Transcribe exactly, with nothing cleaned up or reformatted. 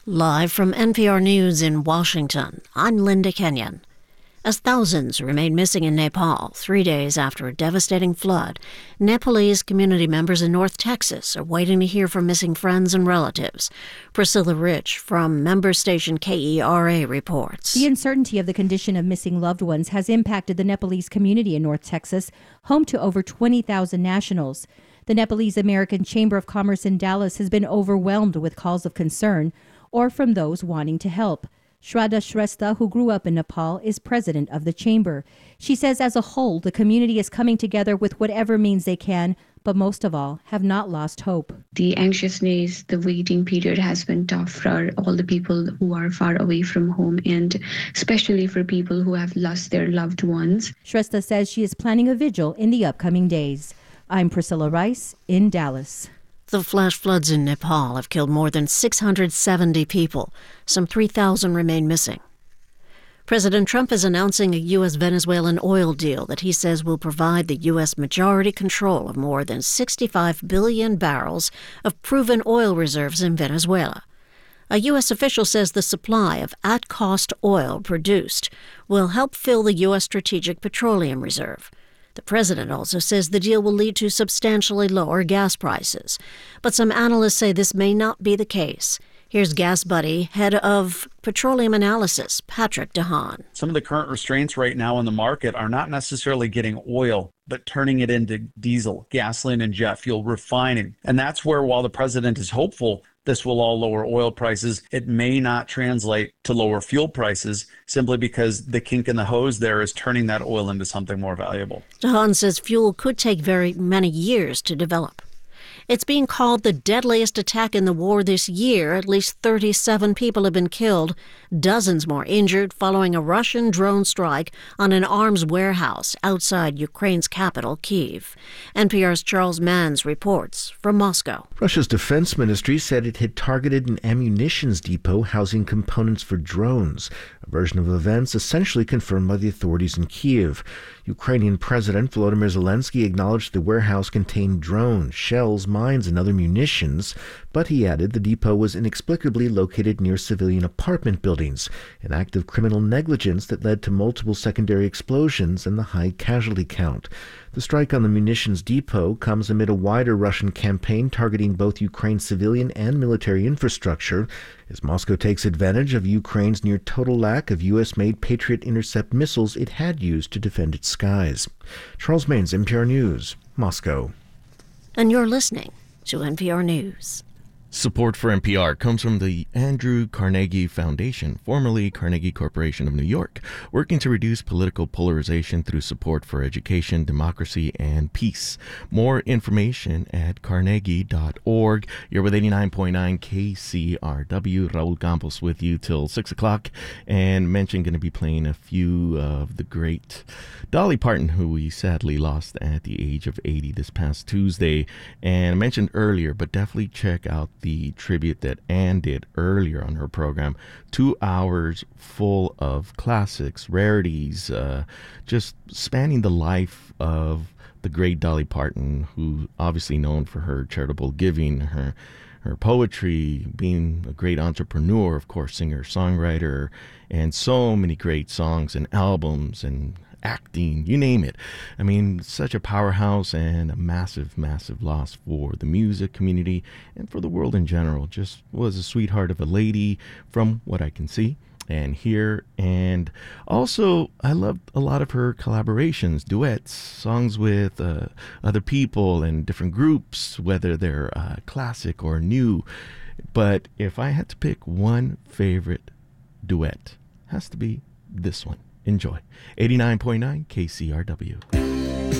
Live from N P R News in Washington, I'm Linda Kenyon. As thousands remain missing in Nepal three days after a devastating flood, Nepalese community members in North Texas are waiting to hear from missing friends and relatives. Priscilla Rich from member station K E R A reports. The uncertainty of the condition of missing loved ones has impacted the Nepalese community in North Texas, home to over twenty thousand nationals. The Nepalese American Chamber of Commerce in Dallas has been overwhelmed with calls of concern or from those wanting to help. Shraddha Shrestha, who grew up in Nepal, is president of the chamber. She says as a whole, the community is coming together with whatever means they can, but most of all, have not lost hope. The anxiousness, the waiting period has been tough for all the people who are far away from home, and especially for people who have lost their loved ones. Shrestha says she is planning a vigil in the upcoming days. I'm Priscilla Rice in Dallas. The flash floods in Nepal have killed more than six hundred seventy people. Some three thousand remain missing. President Trump is announcing a U S Venezuelan oil deal that he says will provide the U S majority control of more than sixty-five billion barrels of proven oil reserves in Venezuela. A U S official says the supply of at-cost oil produced will help fill the U S Strategic Petroleum Reserve. The president also says the deal will lead to substantially lower gas prices. But some analysts say this may not be the case. Here's Gas Buddy, head of petroleum analysis, Patrick DeHaan. Some of the current restraints right now in the market are not necessarily getting oil, but turning it into diesel, gasoline, and jet fuel, refining. And that's where, while the president is hopeful this will all lower oil prices, it may not translate to lower fuel prices simply because the kink in the hose there is turning that oil into something more valuable. DeHaan says fuel could take very many years to develop. It's being called the deadliest attack in the war this year. At least thirty-seven people have been killed, dozens more injured following a Russian drone strike on an arms warehouse outside Ukraine's capital, Kyiv. N P R's Charles Manns reports from Moscow. Russia's defense ministry said it had targeted an ammunitions depot housing components for drones, a version of events essentially confirmed by the authorities in Kyiv. Ukrainian President Volodymyr Zelensky acknowledged the warehouse contained drones, shells, mines, and other munitions, but he added the depot was inexplicably located near civilian apartment buildings, an act of criminal negligence that led to multiple secondary explosions and the high casualty count. The strike on the munitions depot comes amid a wider Russian campaign targeting both Ukraine's civilian and military infrastructure, as Moscow takes advantage of Ukraine's near-total lack of U S-made Patriot intercept missiles it had used to defend its skies. Charles Manns, N P R News, Moscow. And you're listening to N P R News. Support for N P R comes from the Andrew Carnegie Foundation, formerly Carnegie Corporation of New York, working to reduce political polarization through support for education, democracy, and peace. More information at carnegie dot org. You're with eighty-nine point nine K C R W. Raul Campos with you till six o'clock. And mentioned going to be playing a few of the great Dolly Parton, who we sadly lost at the age of eighty this past Tuesday. And I mentioned earlier, but definitely check out the tribute that Ann did earlier on her program. Two hours full of classics, rarities, uh, just spanning the life of the great Dolly Parton, who obviously known for her charitable giving, her her poetry, being a great entrepreneur, of course, singer, songwriter, and so many great songs and albums and acting, you name it. I mean, such a powerhouse and a massive, massive loss for the music community and for the world in general. Just was a sweetheart of a lady from what I can see and hear. And also, I loved a lot of her collaborations, duets, songs with uh, other people and different groups, whether they're uh, classic or new. But if I had to pick one favorite duet, it has to be this one. Enjoy. eighty-nine point nine K C R W.